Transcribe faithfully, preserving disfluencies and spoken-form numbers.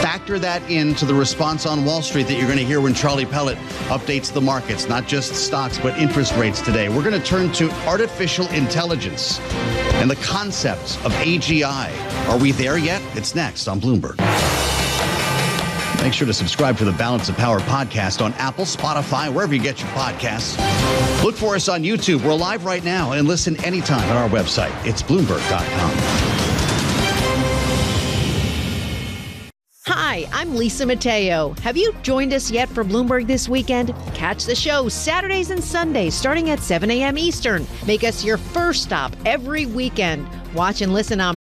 Factor that into the response on Wall Street that you're going to hear when Charlie Pellet updates the markets, not just stocks, but interest rates today. We're going to turn to artificial intelligence and the concepts of A G I. Are we there yet? It's next on Bloomberg. Make sure to subscribe to the Balance of Power podcast on Apple, Spotify, wherever you get your podcasts. Look for us on YouTube. We're live right now and listen anytime at our website. It's Bloomberg dot com. Hi, I'm Lisa Mateo. Have you joined us yet for Bloomberg This Weekend? Catch the show Saturdays and Sundays starting at seven a.m. Eastern. Make us your first stop every weekend. Watch and listen on